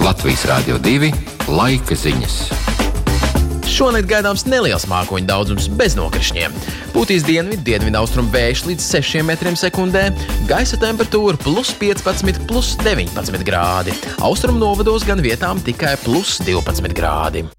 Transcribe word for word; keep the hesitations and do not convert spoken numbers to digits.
Latvijas Rādio divi laika ziņas. Šonakt gaidāms neliels mākoņu daudzums bez nokrišņiem. Pūtīs dienvidu, dienvidu austrumu vējš līdz sešiem metriem sekundē, gaisa temperatūra plus piecpadsmit, plus deviņpadsmit grādi. Austrumu novados gan vietām tikai plus divpadsmit grādi.